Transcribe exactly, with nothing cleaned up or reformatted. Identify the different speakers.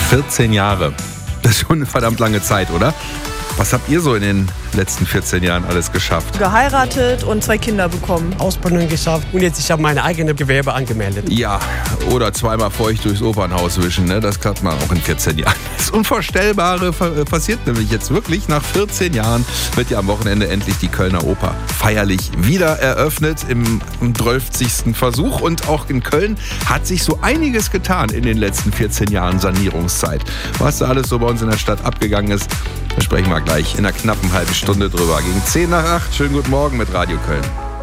Speaker 1: vierzehn Jahre. Das ist schon eine verdammt lange Zeit, oder? Was habt ihr so in den letzten vierzehn Jahren alles geschafft?
Speaker 2: Geheiratet und zwei Kinder bekommen.
Speaker 3: Ausbildung geschafft und jetzt ich habe meine eigene Gewerbe angemeldet.
Speaker 1: Ja, oder zweimal feucht durchs Opernhaus wischen, ne? Das klappt man auch in vierzehn Jahren. Das Unvorstellbare passiert nämlich jetzt wirklich. Nach vierzehn Jahren wird ja am Wochenende endlich die Kölner Oper feierlich wieder eröffnet im zwölfzigsten Versuch. Und auch in Köln hat sich so einiges getan in den letzten vierzehn Jahren Sanierungszeit. Was da alles so bei uns in der Stadt abgegangen ist, da sprechen wir gleich in einer knappen halben Stunde drüber. Gegen zehn nach acht. Schönen guten Morgen mit Radio Köln.